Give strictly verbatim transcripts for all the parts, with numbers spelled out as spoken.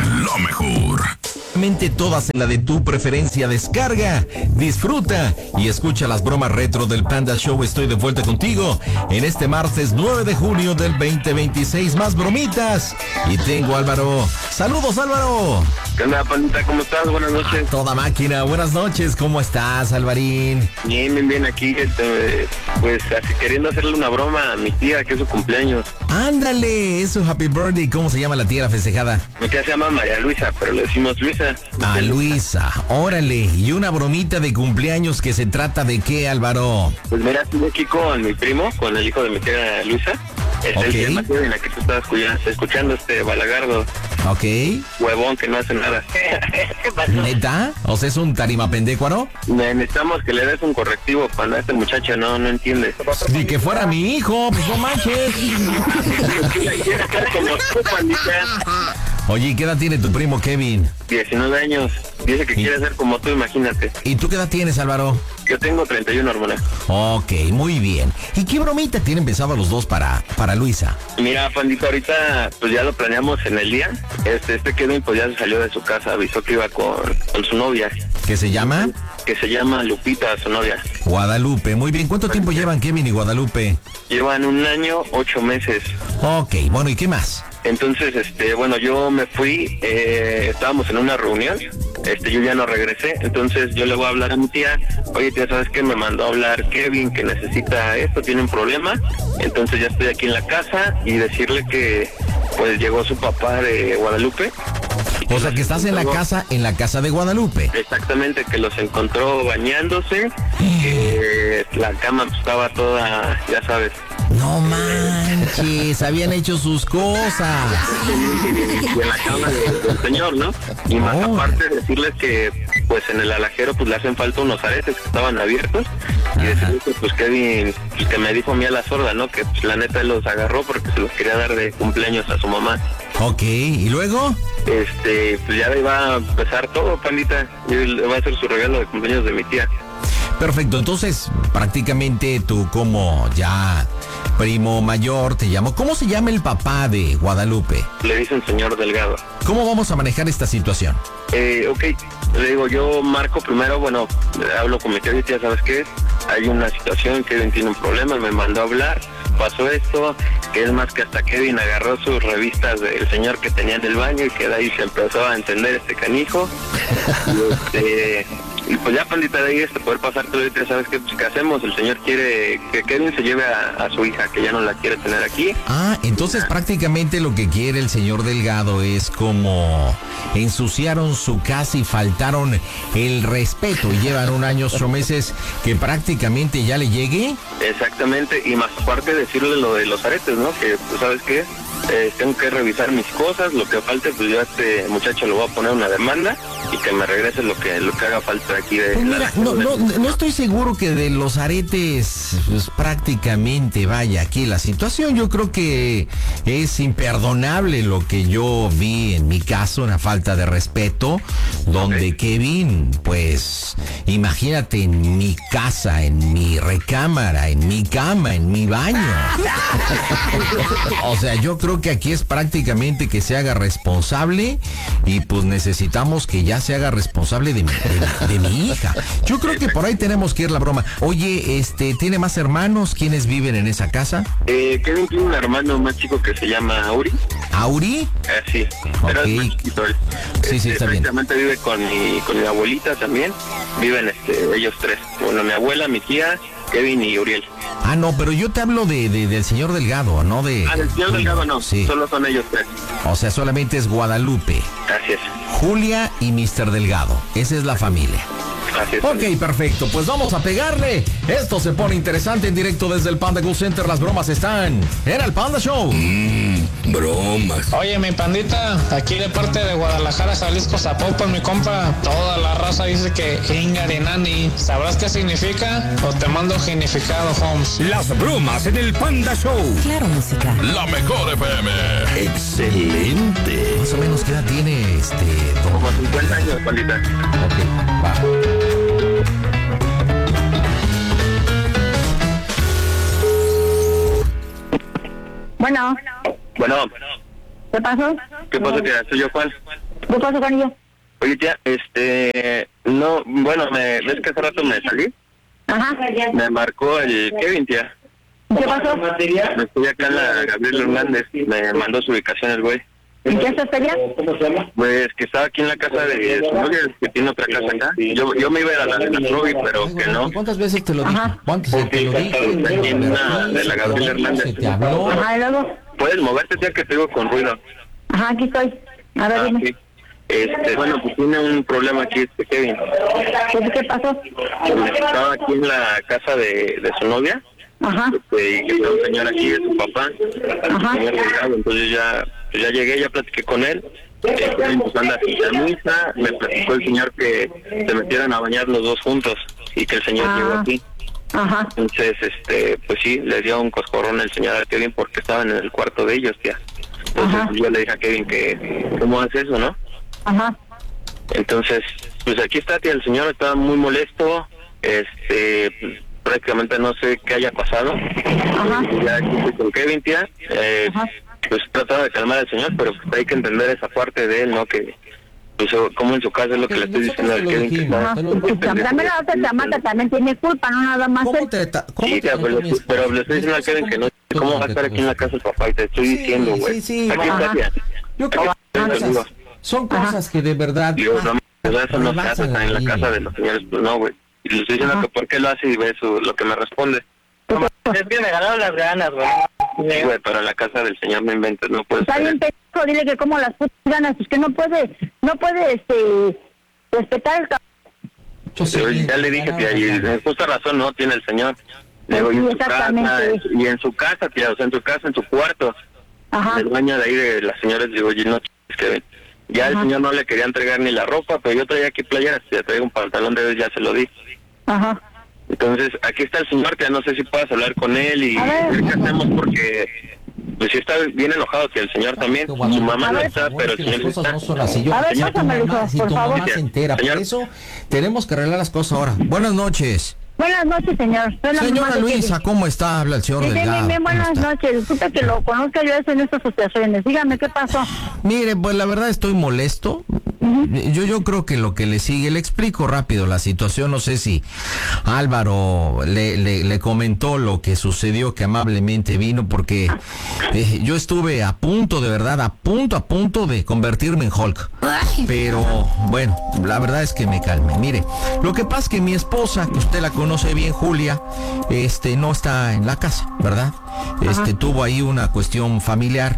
lo mejor. Mente todas en la de tu preferencia. Descarga, disfruta y escucha las bromas retro del Panda Show. Estoy de vuelta contigo en este martes nueve de junio del veinte veintiséis. Más bromitas. Y tengo a Álvaro. Saludos, Álvaro. ¿Qué onda, Pandita? ¿Cómo estás? Buenas noches. Toda máquina. Buenas noches. ¿Cómo estás, Alvarín? Bien, bien, bien. Aquí, este, pues, así queriendo hacerle una broma a mi tía, que es su cumpleaños. Ándale, es su happy birthday. ¿Cómo se llama la tía la festejada? Mi tía se llama María Luisa, pero le decimos Luisa. Ah, Luisa. Órale. Y una bromita de cumpleaños que se trata de qué, Álvaro. Pues mira, estoy aquí con mi primo, con el hijo de mi tía Luisa. Es Okay. el tema en la que tú estabas escuchando, este balagardo. Ok. Huevón que no hace nada. ¿Neta? O sea, es un tarimapendécuaro. Necesitamos que le des un correctivo para este muchacho, no, no entiende. Ni que fuera mi hijo, pues no manches. Como tú, Pandita. Oye, ¿qué edad tiene tu primo Kevin? diecinueve años. Dice que ¿Y? quiere ser como tú, imagínate. ¿Y tú qué edad tienes, Álvaro? Yo tengo treinta y uno, hermana. Ok, muy bien. ¿Y qué bromita tienen pensado los dos para, para Luisa? Mira, Pandita, ahorita pues ya lo planeamos en el día. Este, este Kevin pues ya se salió de su casa, avisó que iba con, con su novia. ¿Qué se llama? Que se llama Lupita, su novia. Guadalupe. Muy bien. ¿Cuánto tiempo llevan Kevin y Guadalupe? Llevan un año, ocho meses. Ok, bueno, ¿y qué más? Entonces, este, bueno, yo me fui, eh, estábamos en una reunión, este, yo ya no regresé, entonces yo le voy a hablar a mi tía, oye tía, ¿sabes qué? Me mandó a hablar Kevin que necesita esto, tiene un problema, entonces ya estoy aquí en la casa y decirle que, pues, llegó su papá de Guadalupe. O sea, que estás en la casa, en la casa de Guadalupe. Exactamente, que los encontró bañándose, que la cama estaba toda, ya sabes. No manches, habían hecho sus cosas. Y en la cama de- del señor, ¿no? Y más Oh. aparte decirles que pues en el alajero pues le hacen falta unos aretes que estaban abiertos y decirles que pues Kevin, pues, que me dijo a mí a la sorda, ¿no? Que pues la neta él los agarró porque se los quería dar de cumpleaños a su mamá. Ok, ¿y luego? Este, pues ya iba a empezar todo, Pandita, y le va a hacer su regalo de cumpleaños de mi tía. Perfecto, entonces prácticamente tú como ya primo mayor te llamo. ¿Cómo se llama el papá de Guadalupe? Le dice el señor Delgado. ¿Cómo vamos a manejar esta situación? Eh, ok, le digo, yo marco primero, bueno, hablo con mi tía y tía, ¿sabes qué? Hay una situación, Kevin tiene un problema, me mandó a hablar, pasó esto, que es más que hasta Kevin agarró sus revistas del señor que tenía en el baño y que de ahí se empezó a encender este canijo. Y, este, y pues ya, Pandita, de ahí este poder pasar todo el día, ¿sabes qué? Pues, ¿qué hacemos? El señor quiere que Kevin se lleve a, a su hija, que ya no la quiere tener aquí. Ah, entonces prácticamente lo que quiere el señor Delgado es como ensuciaron su casa y faltaron el respeto y llevan un año, ocho meses que prácticamente ya le llegue. Exactamente, y más aparte decirle lo de los aretes, ¿no? Que, pues, ¿sabes qué? Eh, tengo que revisar mis cosas, lo que falte, pues yo a este muchacho le voy a poner una demanda y que me regrese lo que lo que haga falta aquí de... Pues la- mira, no, no, no estoy seguro que de los aretes, pues prácticamente vaya aquí la situación. Yo creo que es imperdonable lo que yo vi en mi caso, una falta de respeto, donde Ok. Kevin, pues, imagínate en mi casa, en mi recámara, en mi cama, en mi baño. O sea, yo creo que aquí es prácticamente que se haga responsable y pues necesitamos que ya se haga responsable de mi, de, de mi hija. Yo creo que por ahí tenemos que ir la broma. Oye, este, ¿tiene más hermanos? ¿Quiénes viven en esa casa? Eh, Kevin tiene un hermano más chico que se llama Auri, ¿Auri? eh, sí, pero Ok. es más chiquito él. Sí, sí, está bien. Prácticamente vive con mi, con mi abuelita también, viven este, ellos tres, bueno, mi abuela, mi tía, Kevin y Uriel. Ah, no, pero yo te hablo de, de- del señor Delgado, no de... Ah, del señor Delgado no, Sí, solo son ellos tres, o sea, solamente es Guadalupe, así es, Julia y mister Delgado. Esa es la familia. así es. Ok, perfecto, pues vamos a pegarle. Esto se pone interesante en directo desde el Panda Cool Center. Las bromas están en el Panda Show. Mmm, bromas. Oye, mi pandita, aquí de parte de Guadalajara, Jalisco, Zapopan, mi compa, toda la raza dice que Ingarenani. ¿Sabrás qué significa? O te mando genificado, Holmes. Las bromas en el Panda Show. Claro, música. La mejor F M. Excelente. Más o menos, ¿qué edad tiene este don? Como cincuenta años, Pandita. Ok, va. Bueno, Bueno, ¿qué pasó? ¿qué pasa, tía? ¿Soy yo cuál? ¿Qué pasó con ella? Oye, tía, este... No, bueno, me, ¿ves que hace rato me salí? Ajá. Me marcó el Kevin, tía. ¿Qué pasó? Estoy acá en la Gabriel Hernández, me mandó su ubicación el güey. ¿En qué estás allá? ¿Cómo se llama? Pues que estaba aquí en la casa de su novia, que tiene otra casa acá. Yo, yo me iba a ir a la de la Trovi, pero que no. ¿Cuántas veces te lo dije? ¿Cuántas veces te lo dije? Aquí en la de la Gabriel Hernández. ¿Te habló? Ajá, ¿y luego? ¿Puedes moverte, tía, que te digo con ruido? Ajá, aquí estoy. A ver, Ah, dime. sí. Este, bueno, pues tiene un problema aquí este Kevin. ¿Qué, ¿Qué pasó? Estaba aquí en la casa de, de su novia. Ajá. Este, y que está un señor aquí de su papá. Ajá. El señor Delgado. Entonces ya, ya llegué, ya platiqué con él. Eh, pues anda a misa. Me platicó el señor que se metieran a bañar los dos juntos y que el señor Ah. llegó aquí. Ajá. Entonces, este, pues sí, le dio un coscorrón el señor a Kevin porque estaban en el cuarto de ellos, tía. Entonces Ajá. yo le dije a Kevin que, ¿cómo hace eso, no? Ajá. Entonces, pues aquí está, tía, el señor está muy molesto, este, pues, prácticamente no sé qué haya pasado. Ajá. Ya aquí estoy con Kevin, tía, eh, Ajá. pues trataba de calmar al señor, pero pues hay que entender esa parte de él, ¿no? Que, pues, como en su casa es lo que le estoy diciendo al Kevin. Que Ajá. También la otra chamaca también tiene culpa, no nada más ¿Cómo él. te ta- cómo Sí, te tía, trató pero, mi le- pero esposa? le estoy diciendo al Kevin que no, ¿cómo va a estar aquí en la casa el papá? Y te estoy Sí, diciendo, güey. sí, sí, Aquí está, ajá. tía. Yo creo Aquí que está, son digo. cosas, son cosas que de verdad Digo, no, o sea, eso no se hace, rebasan está la en la línea. casa de los señores, pues no, güey. Y le estoy diciendo Ajá. que por qué lo hace y ve su, lo que me responde. Es que me ganaron las ganas, güey. Sí, güey, pero en la casa del señor no inventes, no puedes Está bien, hacer pendejo, dile que como las putas ganas, pues que no puede, no puede, este, respetar el ca- Yo sé eso. bien, Ya le dije, tía, y en justa razón no tiene el señor. Le digo, y en Sí, su casa, exactamente. y en su casa, tía, o sea, en su casa, en su cuarto. Ajá. En el baño de ahí de las señoras, digo, oye, no, ch- que ya el Ajá. señor no le quería entregar ni la ropa, pero yo traía aquí playeras, ya traía un pantalón de vez, ya se lo di. Ajá. Entonces, aquí está el señor, que no sé si puedas hablar con él y A ver. ver qué hacemos porque, pues sí está bien enojado que el señor también, Qué su guapo. mamá A no ver. está, pero el que las señor sí cosas está. no son así. Yo, A ver, señor, tu pásamelo, mamá, hijo, si por tu favor. mamá se entera, por Señor. eso tenemos que arreglar las cosas ahora. Buenas noches. Buenas noches, señor. Soy la mamá Señora de Luisa, Kevin. ¿cómo está? Habla el señor Sí, bien, Delgado. bien, bien, ¿Cómo buenas está? noches. Disculpa que lo conozca yo eso en estas situaciones. Dígame, ¿qué pasó? Mire, pues la verdad estoy molesto. Yo yo creo que lo que le sigue, le explico rápido la situación. No sé si Álvaro le, le, le comentó lo que sucedió, que amablemente vino, porque eh, yo estuve a punto, de verdad, a punto, a punto de convertirme en Hulk. Pero bueno, la verdad es que me calme. Mire, lo que pasa es que mi esposa, que usted la conoce bien, Julia, este, no está en la casa, ¿verdad? Este, tuvo ahí una cuestión familiar.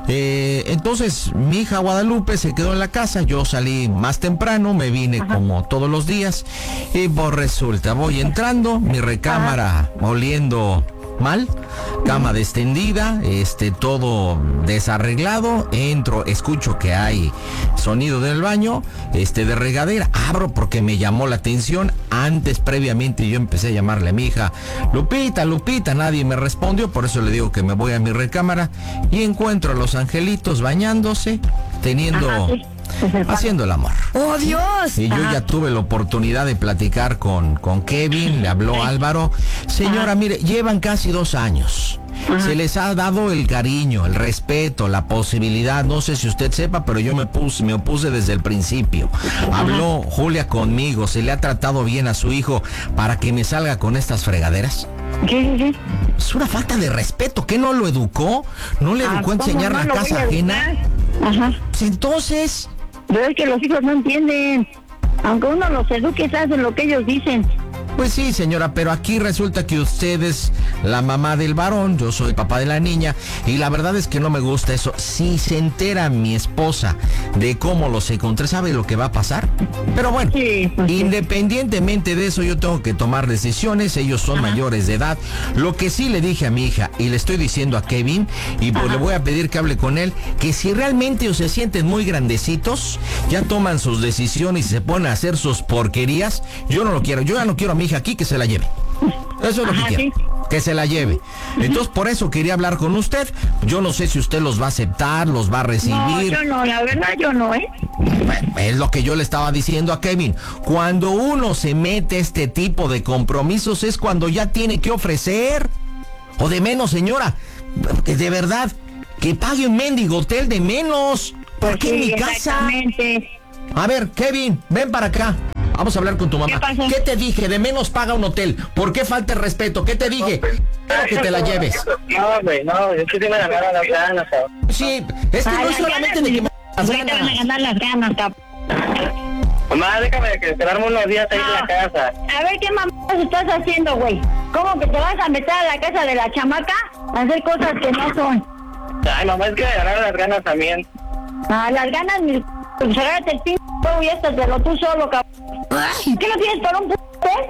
Eh, entonces mi hija Guadalupe se quedó en la casa, yo salí más temprano, me vine como todos los días y pues resulta, voy entrando, mi recámara oliendo mal, cama extendida, este, todo desarreglado, entro, escucho que hay sonido del baño, este, de regadera, abro porque me llamó la atención, antes previamente yo empecé a llamarle a mi hija, Lupita, Lupita, nadie me respondió, por eso le digo que me voy a mi recámara y encuentro a los angelitos bañándose, teniendo, Ajá, sí. haciendo el amor. ¡Oh, Dios! Y yo Ajá. ya tuve la oportunidad de platicar con, con Kevin, le habló Álvaro. Señora, mire, llevan casi dos años. Se les ha dado el cariño, el respeto, la posibilidad. No sé si usted sepa, pero yo me puse, me opuse desde el principio. Habló Julia conmigo, se le ha tratado bien a su hijo para que me salga con estas fregaderas. Sí, sí, sí. Es una falta de respeto. ¿Qué no lo educó? ¿No le Ah, educó a ¿cómo enseñar no la lo voy casa a ajena? educar? Ajá. Pues entonces... Pero es que los hijos no entienden. Aunque uno los eduque, hacen lo que ellos dicen. Pues sí, señora, pero aquí resulta que usted es la mamá del varón, yo soy el papá de la niña, y la verdad es que no me gusta eso. Si se entera mi esposa de cómo los encontré, ¿sabe lo que va a pasar? Pero bueno, Sí, pues sí. independientemente de eso, yo tengo que tomar decisiones, ellos son mayores de edad. Lo que sí le dije a mi hija, y le estoy diciendo a Kevin, y pues le voy a pedir que hable con él, que si realmente o se sienten muy grandecitos, ya toman sus decisiones y se ponen a hacer sus porquerías, yo no lo quiero, yo ya no quiero a mi hija aquí, que se la lleve. Eso es lo Ajá, que quiero, sí. que se la lleve. Entonces, por eso quería hablar con usted. Yo no sé si usted los va a aceptar, los va a recibir. No, yo no, la verdad yo no, ¿eh? Bueno, es lo que yo le estaba diciendo a Kevin. Cuando uno se mete este tipo de compromisos es cuando ya tiene que ofrecer. O de menos, señora, que de verdad, que pague un mendigo hotel de menos. ¿Por qué en mi casa? Exactamente. A ver, Kevin, ven para acá. Vamos a hablar con tu mamá. ¿Qué pasó? ¿Qué te dije? De menos paga un hotel. ¿Por qué falta el respeto? ¿Qué te dije? Quiero que te la lleves. No, güey, no, es que sí me ganaron las ganas, cabrón. Sí, es que Ay, no es las solamente ganas, de que me las güey, te van a ganas. ganar las ganas, cabrón. Mamá, déjame que esperarme unos días ahí en la casa. A ver qué mamadas estás haciendo, güey. ¿Cómo que te vas a meter a la casa de la chamaca a hacer cosas que no son? Ay, mamá, es que me ganaron las ganas también. A las ganas, mi... Pues agárrate el pinche huevo y éstatelo tú solo, cabrón. ¿Qué no tienes para un p***?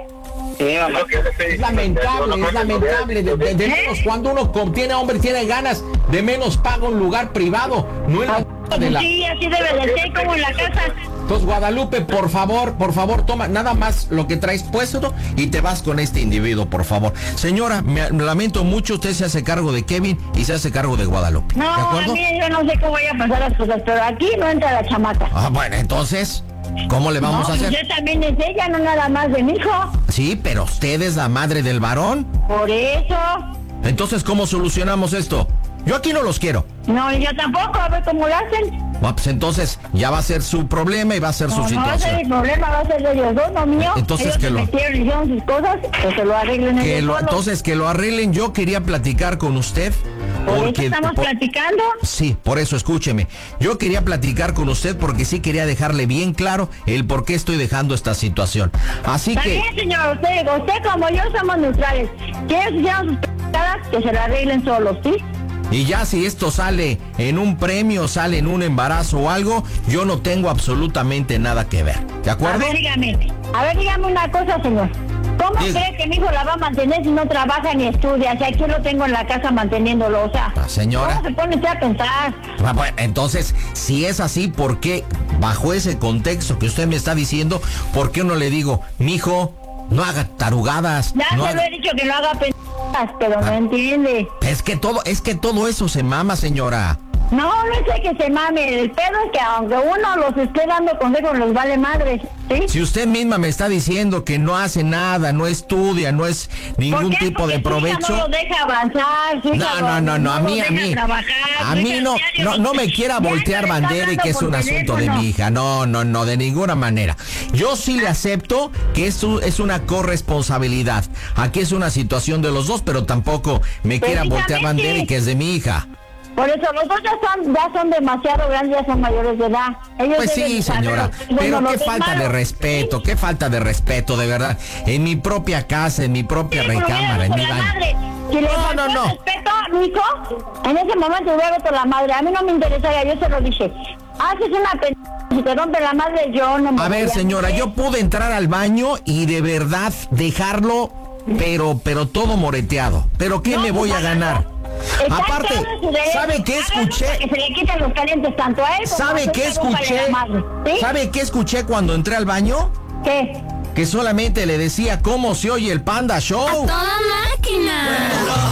Sí, mamá. Es lamentable, es lamentable. De, de- de menos cuando uno tiene hombre tiene ganas, de menos paga un lugar privado. No en la de la... Sí, así debe de ser, como en la casa. Entonces, Guadalupe, por favor, por favor, toma nada más lo que traes puesto y te vas con este individuo, por favor. Señora, me, me lamento mucho, usted se hace cargo de Kevin y se hace cargo de Guadalupe. No, ¿De a acuerdo? mí yo no sé cómo vayan a pasar las cosas, pero aquí no entra la chamaca. Ah, bueno, entonces, ¿cómo le vamos No, a hacer? Usted también es ella, no nada más de mi hijo. Sí, pero usted es la madre del varón. Por eso. Entonces, ¿cómo solucionamos esto? Yo aquí no los quiero. No, y yo tampoco, a ver cómo lo hacen. Ah, pues entonces ya va a ser su problema y va a ser su No, no va a ser situación. el problema, va a ser de ellos dos, no mío. Entonces, ellos que se lo- metieron y hicieron sus cosas, pues se lo arreglen Que ellos lo, solos. entonces que lo arreglen. Yo quería platicar con usted. Por eso Porque, estamos por- platicando. Sí, por eso escúcheme. Yo quería platicar con usted porque sí quería dejarle bien claro el por qué estoy dejando esta situación. Así que... También, señor, usted, usted como yo somos neutrales. Si ellos hicieron sus pendejadas, que se lo arreglen solos, ¿sí? Y ya si esto sale en un premio, sale en un embarazo o algo, yo no tengo absolutamente nada que ver. ¿De A acuerdo? ver, dígame. A ver, dígame una cosa, señor. ¿Cómo Diga. cree que mi hijo la va a mantener si no trabaja ni estudia? Si aquí lo tengo en la casa manteniéndolo, o sea... Ah, señora. ¿Cómo se pone usted a pensar? Ah, bueno, entonces, si es así, ¿por qué, bajo ese contexto que usted me está diciendo, por qué no le digo, mijo, no haga tarugadas? Ya no se lo haga-". he dicho que no haga pendejadas, pero no entiende. Es que todo, es que todo eso se mama, señora. No, no sé que se mame. El pedo es que aunque uno los esté dando consejos, los vale madres, ¿sí? Si usted misma me está diciendo que no hace nada, no estudia, no es ningún ¿Por qué? tipo de Porque su hija provecho. no lo deja avanzar, su hija No, no, no, no, a lo mí, a deja mí, trabajar, a su mí hija no, diario- no, no me quiera diario voltear le está bandera y hablando que es por un asunto de teléfono. mi hija. No, no, no, de ninguna manera. Yo sí le acepto que esto es una corresponsabilidad. Aquí es una situación de los dos, pero tampoco me quiera voltear Precisamente. bandera y que es de mi hija. Por eso los dos ya son, ya son demasiado grandes, ya son mayores de edad. Ellos Pues deben sí, de saber señora, lo que es bueno, pero lo qué que es falta malo. de respeto, qué falta de respeto, de verdad. En mi propia casa, en mi propia Sí, pero recámara, en hubiera mi visto la baño. madre. Si le No, faltó no, no. respeto, Nico, en ese momento hubiera visto la madre. A mí no me interesaría, yo se lo dije. Haces una pendeja, si te rompe la madre, yo no me A ver, voy señora, meter. yo pude entrar al baño y de verdad dejarlo, pero, pero todo moreteado. ¿Pero qué No, me voy a pues, ganar? Está Aparte, en todo su derecho. ¿sabe qué Hágalo escuché? para que se le quiten los calientes tanto a él como a ¿Sabe su qué hija, rómpale escuché? la madre, ¿sí? ¿Sabe qué escuché cuando entré al baño? ¿Qué? Que solamente le decía cómo se oye el Panda Show. ¡Toda máquina!